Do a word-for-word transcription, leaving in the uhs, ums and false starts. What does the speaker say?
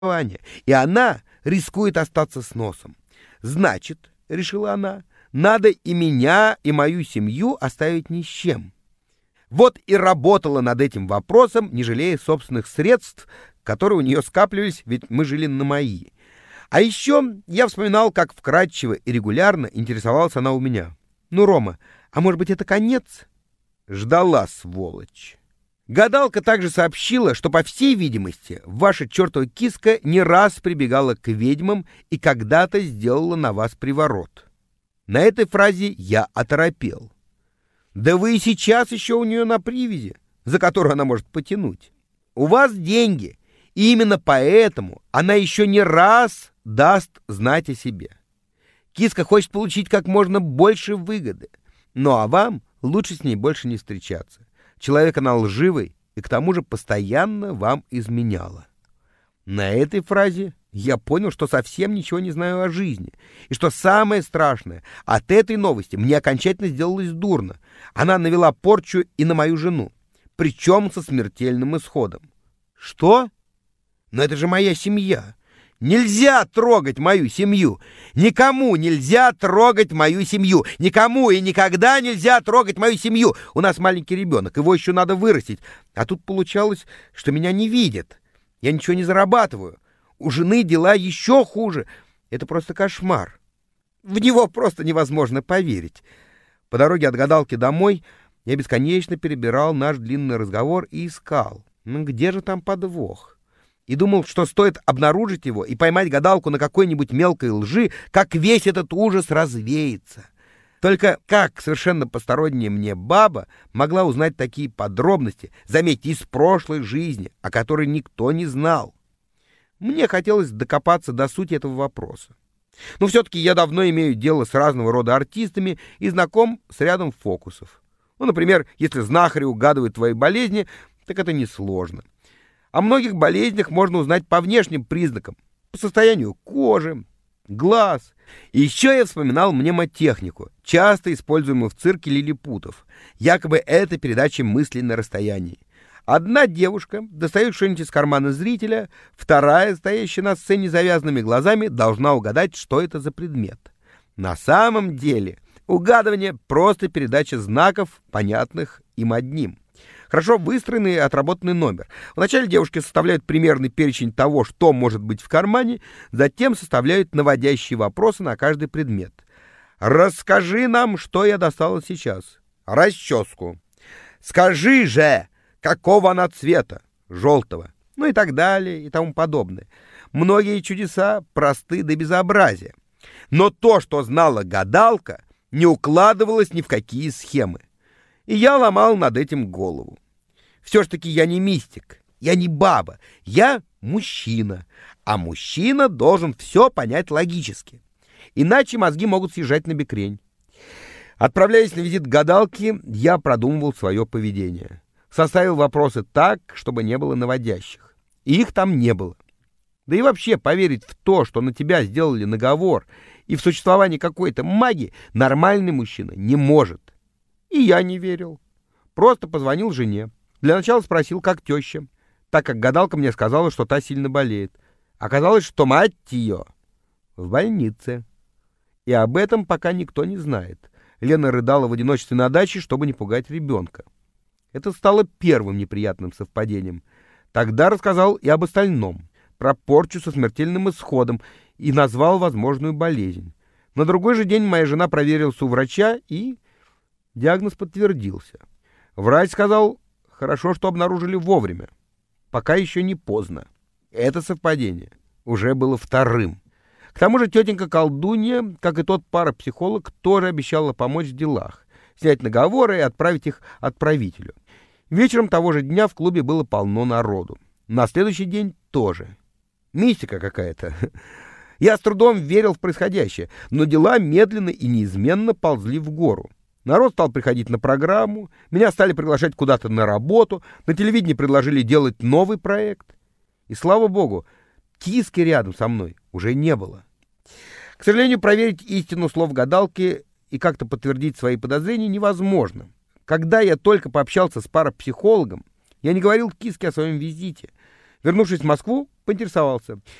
и она рискует остаться с носом. Значит, — решила она, — надо и меня, и мою семью оставить ни с чем. Вот и работала над этим вопросом, не жалея собственных средств, которые у нее скапливались, ведь мы жили на мои. А еще я вспоминал, как вкратчиво и регулярно интересовалась она у меня. «Ну, Рома, а может быть, это конец?» Ждала, сволочь. Гадалка также сообщила, что, по всей видимости, ваша чертова киска не раз прибегала к ведьмам и когда-то сделала на вас приворот. На этой фразе я оторопел. Да вы и сейчас еще у нее на привязи, за которую она может потянуть. У вас деньги, и именно поэтому она еще не раз даст знать о себе. Киска хочет получить как можно больше выгоды, ну а вам лучше с ней больше не встречаться. Человек она лживый и к тому же постоянно вам изменяла. На этой фразе я понял, что совсем ничего не знаю о жизни. И что самое страшное, от этой новости мне окончательно сделалось дурно. Она навела порчу и на мою жену, причем со смертельным исходом. Что? Но это же моя семья. Нельзя трогать мою семью. Никому нельзя трогать мою семью. Никому и никогда нельзя трогать мою семью. У нас маленький ребенок, его еще надо вырастить. А тут получалось, что меня не видят. Я ничего не зарабатываю. У жены дела еще хуже. Это просто кошмар. В него просто невозможно поверить. По дороге от гадалки домой я бесконечно перебирал наш длинный разговор и искал. Ну где же там подвох? И думал, что стоит обнаружить его и поймать гадалку на какой-нибудь мелкой лжи, как весь этот ужас развеется. Только как совершенно посторонняя мне баба могла узнать такие подробности, заметьте, из прошлой жизни, о которой никто не знал? Мне хотелось докопаться до сути этого вопроса. Но все-таки я давно имею дело с разного рода артистами и знаком с рядом фокусов. Ну, например, если знахари угадывают твои болезни, так это несложно. О многих болезнях можно узнать по внешним признакам, по состоянию кожи, глаз. И еще я вспоминал мнемотехнику, часто используемую в цирке лилипутов. Якобы это передача мыслей на расстоянии. Одна девушка достает что-нибудь из кармана зрителя, вторая, стоящая на сцене с завязанными глазами, должна угадать, что это за предмет. На самом деле угадывание — просто передача знаков, понятных им одним. Хорошо выстроенный и отработанный номер. Вначале девушки составляют примерный перечень того, что может быть в кармане, затем составляют наводящие вопросы на каждый предмет. «Расскажи нам, что я достала сейчас». «Расческу». «Скажи же, какого она цвета?» «Желтого». Ну и так далее, и тому подобное. Многие чудеса просты до безобразия. Но то, что знала гадалка, не укладывалось ни в какие схемы. И я ломал над этим голову. Все ж таки я не мистик, я не баба, я мужчина. А мужчина должен все понять логически. Иначе мозги могут съезжать на бекрень. Отправляясь на визит к гадалке, я продумывал свое поведение. Составил вопросы так, чтобы не было наводящих. И их там не было. Да и вообще поверить в то, что на тебя сделали наговор, и в существование какой-то магии нормальный мужчина не может. И я не верил. Просто позвонил жене. Для начала спросил, как теща, так как гадалка мне сказала, что та сильно болеет. Оказалось, что мать ее в больнице. И об этом пока никто не знает. Лена рыдала в одиночестве на даче, чтобы не пугать ребенка. Это стало первым неприятным совпадением. Тогда рассказал и об остальном. Про порчу со смертельным исходом и назвал возможную болезнь. На другой же день моя жена проверилась у врача, и диагноз подтвердился. Врач сказал, хорошо, что обнаружили вовремя. Пока еще не поздно. Это совпадение уже было вторым. К тому же тетенька-колдунья, как и тот парапсихолог, тоже обещала помочь в делах, снять наговоры и отправить их отправителю. Вечером того же дня в клубе было полно народу. На следующий день тоже. Мистика какая-то. Я с трудом верил в происходящее, но дела медленно и неизменно ползли в гору. Народ стал приходить на программу, меня стали приглашать куда-то на работу, на телевидении предложили делать новый проект. И слава богу, киски рядом со мной уже не было. К сожалению, проверить истину слов гадалки и как-то подтвердить свои подозрения невозможно. Когда я только пообщался с парапсихологом, я не говорил киске о своем визите. Вернувшись в Москву, поинтересовался: